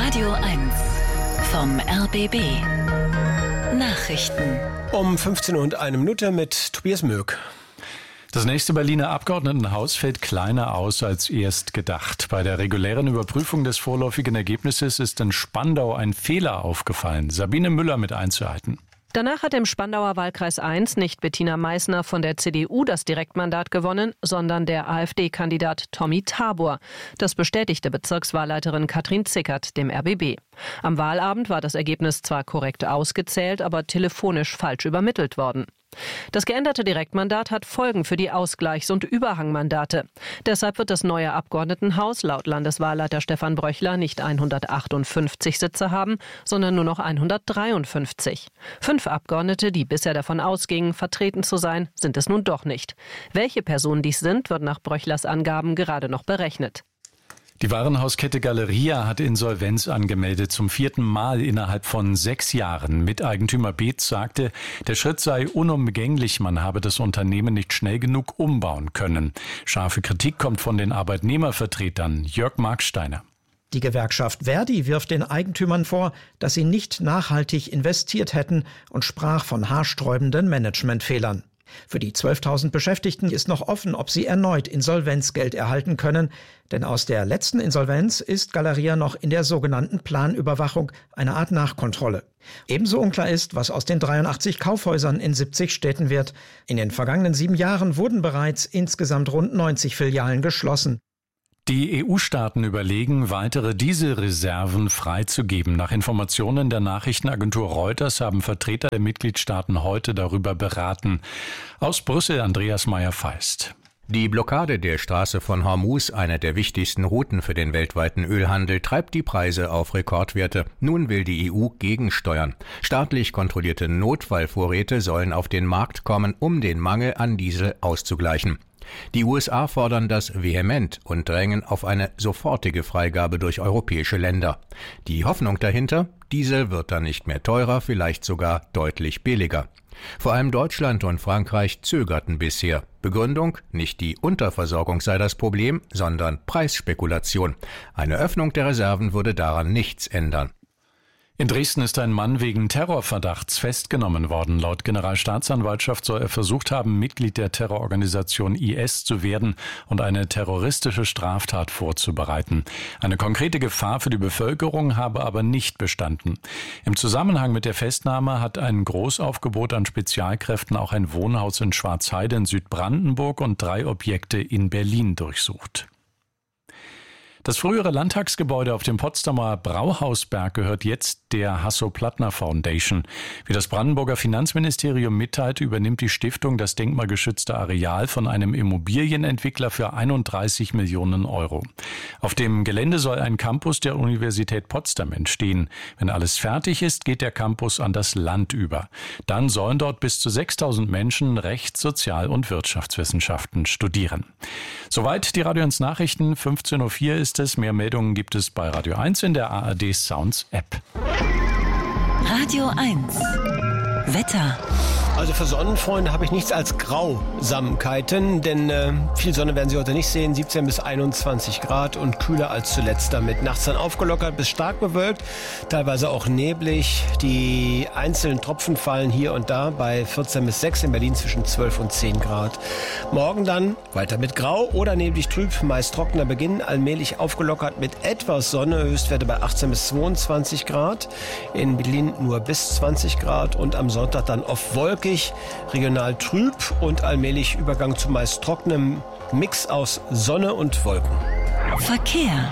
Radio 1 vom RBB. Nachrichten. Um 15:01 mit Tobias Möck. Das nächste Berliner Abgeordnetenhaus fällt kleiner aus als erst gedacht. Bei der regulären Überprüfung des vorläufigen Ergebnisses ist in Spandau ein Fehler aufgefallen. Sabine Müller mit Einzelheiten. Danach hat im Spandauer Wahlkreis 1 nicht Bettina Meissner von der CDU das Direktmandat gewonnen, sondern der AfD-Kandidat Tommy Tabor. Das bestätigte Bezirkswahlleiterin Katrin Zickert dem RBB. Am Wahlabend war das Ergebnis zwar korrekt ausgezählt, aber telefonisch falsch übermittelt worden. Das geänderte Direktmandat hat Folgen für die Ausgleichs- und Überhangmandate. Deshalb wird das neue Abgeordnetenhaus laut Landeswahlleiter Stefan Bröchler nicht 158 Sitze haben, sondern nur noch 153. 5 Abgeordnete, die bisher davon ausgingen, vertreten zu sein, sind es nun doch nicht. Welche Personen dies sind, wird nach Bröchlers Angaben gerade noch berechnet. Die Warenhauskette Galeria hat Insolvenz angemeldet, zum 4. Mal innerhalb von 6 Jahren. Miteigentümer Beetz sagte, der Schritt sei unumgänglich, man habe das Unternehmen nicht schnell genug umbauen können. Scharfe Kritik kommt von den Arbeitnehmervertretern. Jörg Marksteiner. Die Gewerkschaft Verdi wirft den Eigentümern vor, dass sie nicht nachhaltig investiert hätten und sprach von haarsträubenden Managementfehlern. Für die 12.000 Beschäftigten ist noch offen, ob sie erneut Insolvenzgeld erhalten können, denn aus der letzten Insolvenz ist Galeria noch in der sogenannten Planüberwachung, eine Art Nachkontrolle. Ebenso unklar ist, was aus den 83 Kaufhäusern in 70 Städten wird. In den vergangenen 7 Jahren wurden bereits insgesamt rund 90 Filialen geschlossen. Die EU-Staaten überlegen, weitere Dieselreserven freizugeben. Nach Informationen der Nachrichtenagentur Reuters haben Vertreter der Mitgliedstaaten heute darüber beraten. Aus Brüssel Andreas Meyer-Feist. Die Blockade der Straße von Hormuz, einer der wichtigsten Routen für den weltweiten Ölhandel, treibt die Preise auf Rekordwerte. Nun will die EU gegensteuern. Staatlich kontrollierte Notfallvorräte sollen auf den Markt kommen, um den Mangel an Diesel auszugleichen. Die USA fordern das vehement und drängen auf eine sofortige Freigabe durch europäische Länder. Die Hoffnung dahinter? Diesel wird dann nicht mehr teurer, vielleicht sogar deutlich billiger. Vor allem Deutschland und Frankreich zögerten bisher. Begründung: nicht die Unterversorgung sei das Problem, sondern Preisspekulation. Eine Öffnung der Reserven würde daran nichts ändern. In Dresden ist ein Mann wegen Terrorverdachts festgenommen worden. Laut Generalstaatsanwaltschaft soll er versucht haben, Mitglied der Terrororganisation IS zu werden und eine terroristische Straftat vorzubereiten. Eine konkrete Gefahr für die Bevölkerung habe aber nicht bestanden. Im Zusammenhang mit der Festnahme hat ein Großaufgebot an Spezialkräften auch ein Wohnhaus in Schwarzheide in Südbrandenburg und 3 Objekte in Berlin durchsucht. Das frühere Landtagsgebäude auf dem Potsdamer Brauhausberg gehört jetzt der Hasso-Plattner Foundation. Wie das Brandenburger Finanzministerium mitteilt, übernimmt die Stiftung das denkmalgeschützte Areal von einem Immobilienentwickler für 31 Millionen Euro. Auf dem Gelände soll ein Campus der Universität Potsdam entstehen. Wenn alles fertig ist, geht der Campus an das Land über. Dann sollen dort bis zu 6.000 Menschen Rechts-, Sozial- und Wirtschaftswissenschaften studieren. Soweit die Radio 1 Nachrichten. 15:04 ist es. Mehr Meldungen gibt es bei Radio 1 in der ARD Sounds App. Radio 1 Wetter. Also für Sonnenfreunde habe ich nichts als Grausamkeiten, denn viel Sonne werden Sie heute nicht sehen. 17 bis 21 Grad und kühler als zuletzt damit. Nachts dann aufgelockert bis stark bewölkt, teilweise auch neblig. Die einzelnen Tropfen fallen hier und da bei 14 bis 6, in Berlin zwischen 12 und 10 Grad. Morgen dann weiter mit Grau oder neblig trüb, meist trockener Beginn, allmählich aufgelockert mit etwas Sonne, Höchstwerte bei 18 bis 22 Grad. In Berlin nur bis 20 Grad und am Sonntag dann oft wolkig, regional trüb und allmählich Übergang zu meist trockenem Mix aus Sonne und Wolken. Verkehr.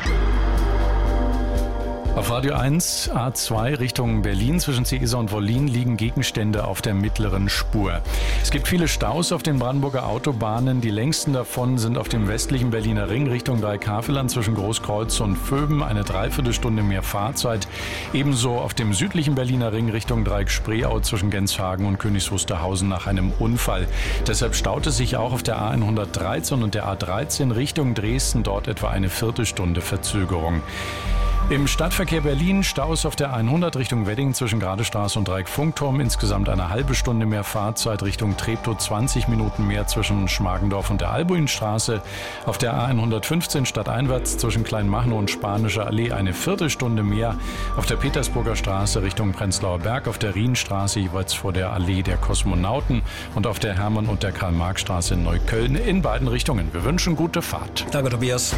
Auf Radio 1 A2 Richtung Berlin zwischen Cäsar und Wollin liegen Gegenstände auf der mittleren Spur. Es gibt viele Staus auf den Brandenburger Autobahnen. Die längsten davon sind auf dem westlichen Berliner Ring Richtung Dreieck-Havelland zwischen Großkreuz und Vöben, eine Dreiviertelstunde mehr Fahrzeit. Ebenso auf dem südlichen Berliner Ring Richtung Dreieck-Spreeau zwischen Genshagen und Königs Wusterhausen nach einem Unfall. Deshalb staut es sich auch auf der A113 und der A13 Richtung Dresden, dort etwa eine Viertelstunde Verzögerung. Im Stadtverkehr Berlin Staus auf der 100 Richtung Wedding zwischen Gradestraße und Dreieck-Funkturm. Insgesamt eine halbe Stunde mehr Fahrzeit Richtung Treptow, 20 Minuten mehr zwischen Schmargendorf und der Albuinstraße. Auf der A115 stadteinwärts zwischen Kleinmachnow und Spanische Allee eine Viertelstunde mehr. Auf der Petersburger Straße Richtung Prenzlauer Berg, auf der Rienstraße jeweils vor der Allee der Kosmonauten und auf der Hermann- und der Karl-Marx-Straße in Neukölln in beiden Richtungen. Wir wünschen gute Fahrt. Danke, Tobias.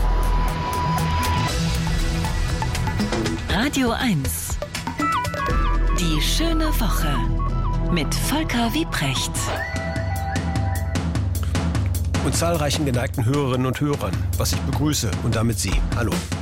Radio 1. Die schöne Woche mit Volker Wiebrecht. Und zahlreichen geneigten Hörerinnen und Hörern, was ich begrüße und damit Sie. Hallo.